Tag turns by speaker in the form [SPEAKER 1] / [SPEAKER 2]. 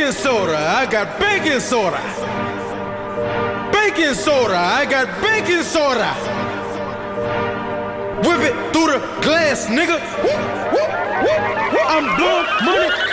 [SPEAKER 1] baking soda, I got baking soda. Baking soda, I got baking soda. Whip it through the glass, nigga. I'm blowing money